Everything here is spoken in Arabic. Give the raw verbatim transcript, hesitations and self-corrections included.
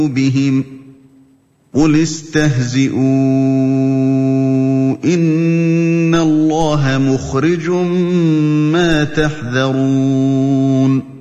بِهِمْ قُلِ اسْتَهْزِئُوا إِنَّ اللَّهَ مُخْرِجٌ مَّا تَحْذَرُونَ